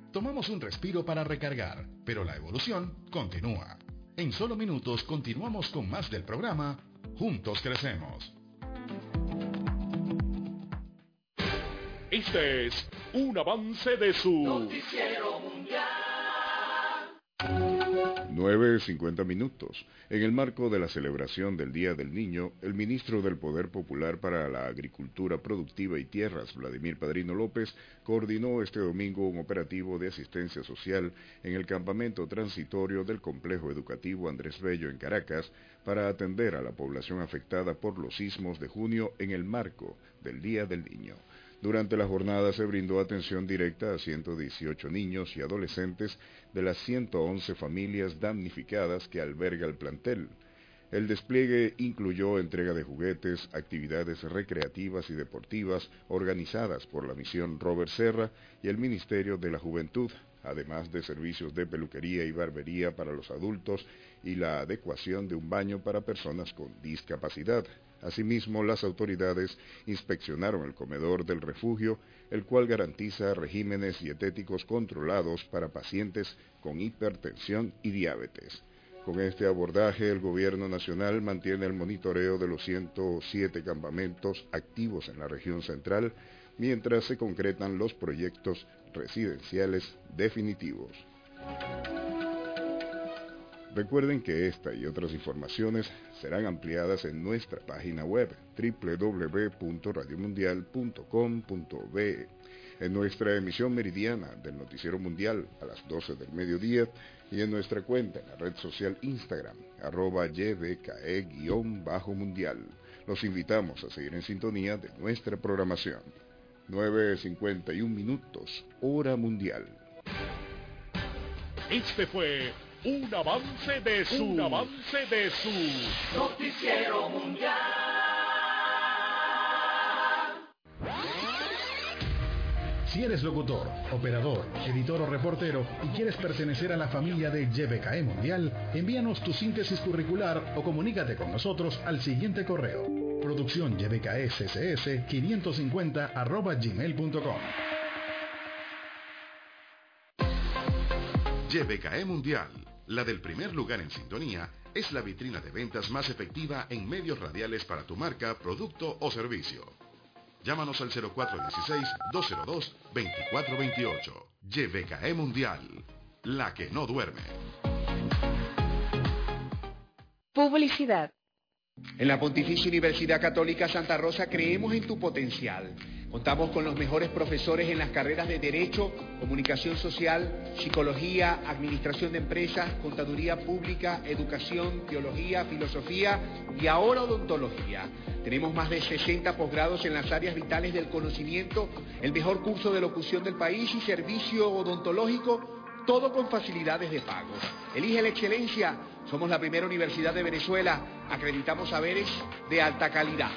Tomamos un respiro para recargar, pero la evolución continúa. En solo minutos continuamos con más del programa Juntos Crecemos. Este es un avance de su Noticiero Mundial. 9:50. En el marco de la celebración del Día del Niño, el ministro del Poder Popular para la Agricultura Productiva y Tierras, Vladimir Padrino López, coordinó este domingo un operativo de asistencia social en el campamento transitorio del Complejo Educativo Andrés Bello en Caracas para atender a la población afectada por los sismos de junio en el marco del Día del Niño. Durante la jornada se brindó atención directa a 118 niños y adolescentes de las 111 familias damnificadas que alberga el plantel. El despliegue incluyó entrega de juguetes, actividades recreativas y deportivas organizadas por la Misión Robert Serra y el Ministerio de la Juventud, además de servicios de peluquería y barbería para los adultos y la adecuación de un baño para personas con discapacidad. Asimismo, las autoridades inspeccionaron el comedor del refugio, el cual garantiza regímenes dietéticos controlados para pacientes con hipertensión y diabetes. Con este abordaje, el Gobierno Nacional mantiene el monitoreo de los 107 campamentos activos en la región central, mientras se concretan los proyectos residenciales definitivos. Recuerden que esta y otras informaciones serán ampliadas en nuestra página web www.radiomundial.com.be, en nuestra emisión meridiana del Noticiero Mundial a las 12 del mediodía y en nuestra cuenta en la red social Instagram, @ybke_mundial. Los invitamos a seguir en sintonía de nuestra programación. 9:51, hora mundial. Este fue un avance de su Noticiero Mundial. Si eres locutor, operador, editor o reportero y quieres pertenecer a la familia de YBKE Mundial, envíanos tu síntesis curricular o comunícate con nosotros al siguiente correo: producciónyBKESS550@gmail.com. YBKE Mundial, la del primer lugar en sintonía, es la vitrina de ventas más efectiva en medios radiales para tu marca, producto o servicio. Llámanos al 0416-202-2428. YBKE Mundial, la que no duerme. Publicidad. En la Pontificia Universidad Católica Santa Rosa creemos en tu potencial. Contamos con los mejores profesores en las carreras de Derecho, Comunicación Social, Psicología, Administración de Empresas, Contaduría Pública, Educación, Teología, Filosofía y ahora Odontología. Tenemos más de 60 posgrados en las áreas vitales del conocimiento, el mejor curso de locución del país y servicio odontológico, todo con facilidades de pago. Elige la excelencia. Somos la primera universidad de Venezuela. Acreditamos saberes de alta calidad.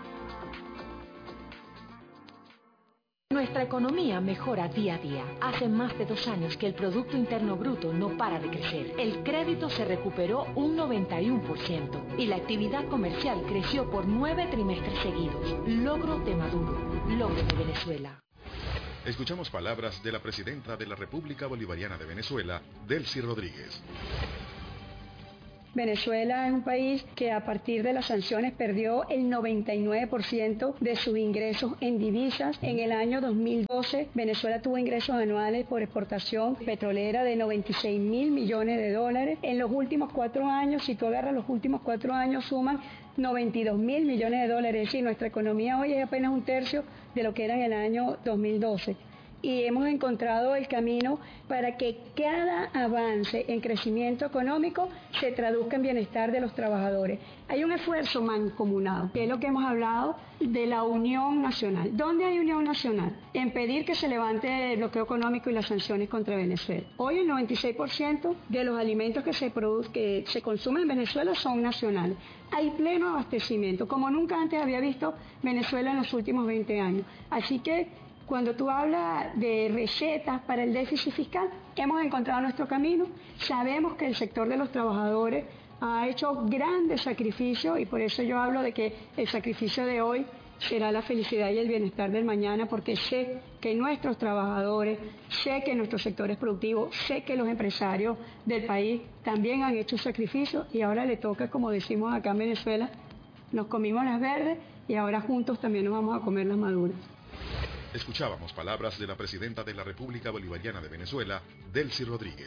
Nuestra economía mejora día a día. Hace más de 2 años que el Producto Interno Bruto no para de crecer. El crédito se recuperó un 91% y la actividad comercial creció por 9 trimestres seguidos. Logro de Maduro. Logro de Venezuela. Escuchamos palabras de la presidenta de la República Bolivariana de Venezuela, Delcy Rodríguez. Venezuela es un país que a partir de las sanciones perdió el 99% de sus ingresos en divisas. En el año 2012, Venezuela tuvo ingresos anuales por exportación petrolera de 96.000 millones de dólares. En los últimos 4 años, si tú agarras los últimos 4 años, suman 92.000 millones de dólares. Es decir, nuestra economía hoy es apenas 1/3 de lo que era en el año 2012. Y hemos encontrado el camino para que cada avance en crecimiento económico se traduzca en bienestar de los trabajadores. Hay un esfuerzo mancomunado, que es lo que hemos hablado de la unión nacional. ¿Dónde hay unión nacional? En pedir que se levante el bloqueo económico y las sanciones contra Venezuela. Hoy el 96% de los alimentos que se consumen en Venezuela son nacionales. Hay pleno abastecimiento, como nunca antes había visto Venezuela en los últimos 20 años. Así que cuando tú hablas de recetas para el déficit fiscal, hemos encontrado nuestro camino. Sabemos que el sector de los trabajadores ha hecho grandes sacrificios y por eso yo hablo de que el sacrificio de hoy será la felicidad y el bienestar del mañana, porque sé que nuestros trabajadores, sé que nuestros sectores productivos, sé que los empresarios del país también han hecho sacrificios y ahora le toca, como decimos acá en Venezuela, nos comimos las verdes y ahora juntos también nos vamos a comer las maduras. Escuchábamos palabras de la presidenta de la República Bolivariana de Venezuela, Delcy Rodríguez.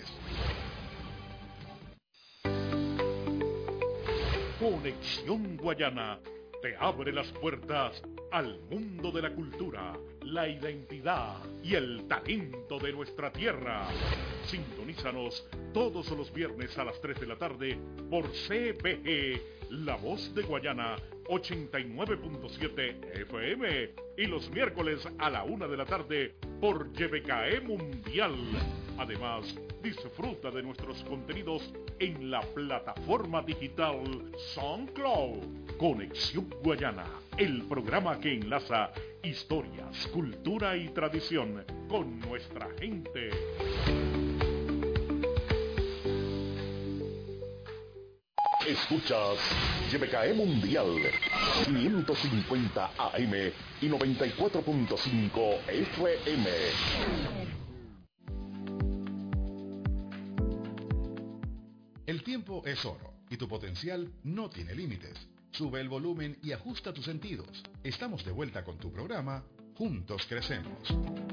Conexión Guayana te abre las puertas al mundo de la cultura, la identidad y el talento de nuestra tierra. Sintonízanos todos los viernes a las 3 de la tarde por CBG, La Voz de Guayana, 89.7 FM, y los miércoles a la 1 de la tarde por YBKE Mundial. Además, disfruta de nuestros contenidos en la plataforma digital SoundCloud. Conexión Guayana, el programa que enlaza historias, cultura y tradición con nuestra gente. Escuchas YBKE Mundial 550 AM y 94.5 FM. El tiempo es oro y tu potencial no tiene límites. Sube el volumen y ajusta tus sentidos. Estamos de vuelta con tu programa Juntos Crecemos.